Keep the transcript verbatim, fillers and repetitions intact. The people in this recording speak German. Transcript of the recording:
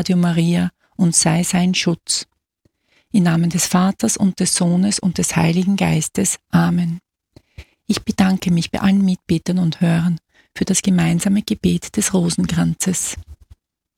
Radio Maria und sei sein Schutz. Im Namen des Vaters und des Sohnes und des Heiligen Geistes. Amen. Ich bedanke mich bei allen Mitbetern und Hörern für das gemeinsame Gebet des Rosenkranzes.